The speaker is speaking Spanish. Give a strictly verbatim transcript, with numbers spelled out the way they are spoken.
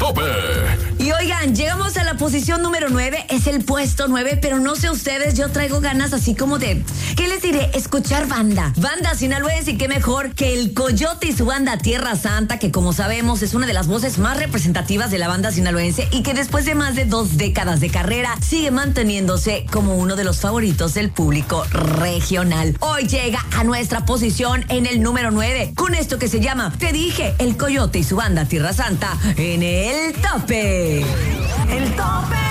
tope. Y oigan, llegamos a la posición número nueve, es el puesto nueve, pero no sé ustedes, yo traigo ganas así como de, ¿qué les diré? Escuchar banda. Banda sinaloense, y qué mejor que el Coyote y su banda Tierra Santa, que como sabemos es una de las voces más representativas de la banda sinaloense y que después de más de dos décadas de carrera sigue manteniéndose como uno de los favoritos del público regional. Hoy llega a nuestra posición en el número nueve, con esto que se llama Te dije, el Coyote y su banda Tierra Santa en el tope. El tope.